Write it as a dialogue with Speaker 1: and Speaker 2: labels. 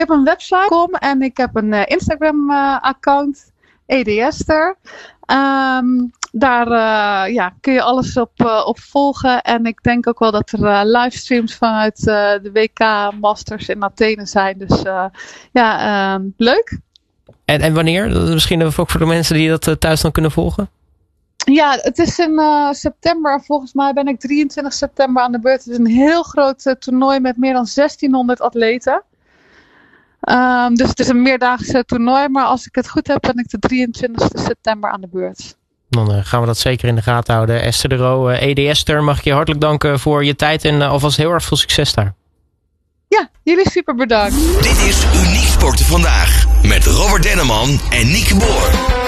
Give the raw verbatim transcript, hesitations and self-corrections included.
Speaker 1: heb een website kom en ik heb een uh, Instagram uh, account, Edester. Um, daar uh, ja, kun je alles op, uh, op volgen. En ik denk ook wel dat er uh, livestreams vanuit uh, de W K Masters in Athene zijn. Dus uh, ja, uh, leuk.
Speaker 2: En, en wanneer? Misschien ook voor de mensen die dat uh, thuis dan kunnen volgen?
Speaker 1: Ja, het is in uh, september. Volgens mij ben ik drieëntwintig september aan de beurt. Het is een heel groot uh, toernooi met meer dan zestienhonderd atleten. Um, dus het is een meerdaagse toernooi. Maar als ik het goed heb, ben ik de drieëntwintigste september aan de beurt.
Speaker 2: Dan uh, gaan we dat zeker in de gaten houden. Esther de Roo, uh, E D Esther, mag ik je hartelijk danken voor je tijd. En uh, alvast heel erg veel succes daar.
Speaker 1: Ja, jullie super bedankt.
Speaker 3: Dit is Uniek Sporten Vandaag. Met Robert Denneman en Nieke Boer.